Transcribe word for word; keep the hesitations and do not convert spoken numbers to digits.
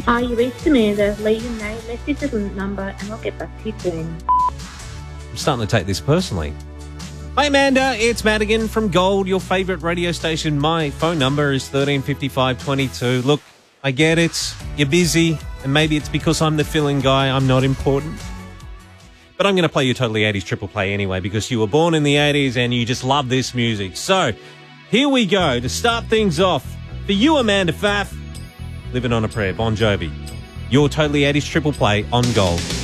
Uh, you reached Amanda. Leave your name, message and number, and I'll get back to you soon. I'm starting to take this personally. Hi, Amanda. It's Madigan from Gold, your favourite radio station. My phone number is thirteen fifty-five twenty-two. Look, I get it. You're busy, and maybe it's because I'm the fill-in guy. I'm not important. But I'm going to play you Totally eighties Triple Play anyway because you were born in the eighties and you just love this music. So, here we go to start things off. For you, Amanda Pfaff, Living on a Prayer, Bon Jovi. Your Totally eighties Triple Play on Gold.